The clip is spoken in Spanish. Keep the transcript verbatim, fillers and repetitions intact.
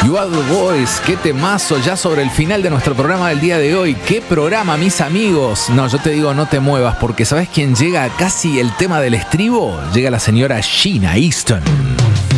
You Are The Voice, qué temazo ya sobre el final de nuestro programa del día de hoy. ¿Qué programa, mis amigos? No, yo te digo, no te muevas, porque ¿sabes quién llega a casi el tema del estribo? Llega la señora Sheena Easton.